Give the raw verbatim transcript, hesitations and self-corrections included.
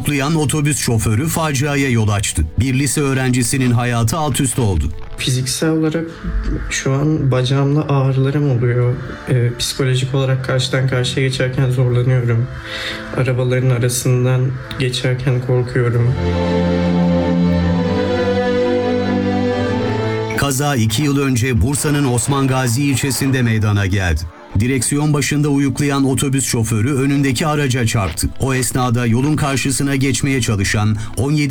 uyuklayan otobüs şoförü faciaya yol açtı. Bir lise öğrencisinin hayatı alt üst oldu. Fiziksel olarak şu an bacağımda ağrılarım oluyor. Ee, psikolojik olarak karşıdan karşıya geçerken zorlanıyorum. Arabaların arasından geçerken korkuyorum. Kaza iki yıl önce Bursa'nın Osman Gazi ilçesinde meydana geldi. Direksiyon başında uyuklayan otobüs şoförü önündeki araca çarptı. O esnada yolun karşısına geçmeye çalışan on yedi